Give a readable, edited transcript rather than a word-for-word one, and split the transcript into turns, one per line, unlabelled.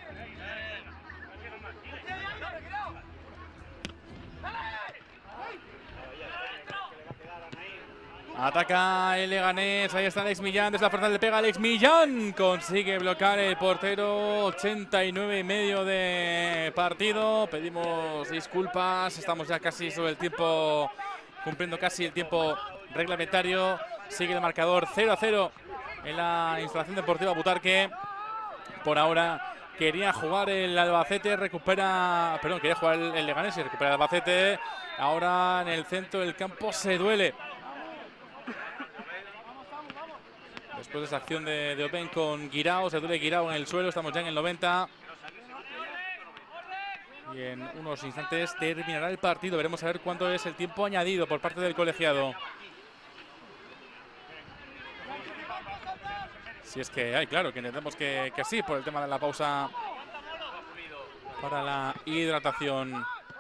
Ataca el Leganés, ahí está Alex Millán, desde la frontal le pega Alex Millán, consigue bloquear el portero, 89,5 de partido, pedimos disculpas, estamos ya casi sobre el tiempo, cumpliendo casi el tiempo reglamentario, sigue el marcador 0-0 en la instalación deportiva Butarque, por ahora quería jugar el Albacete, quería jugar el Leganés y recupera el Albacete, ahora en el centro del campo se duele. Después de esa acción de Open con Guirao, se duele Guirao en el suelo, estamos ya en el 90. Y en unos instantes terminará el partido, veremos a ver cuánto es el tiempo añadido por parte del colegiado. Si es que hay, claro, que entendemos que sí, por el tema de la pausa para la hidratación.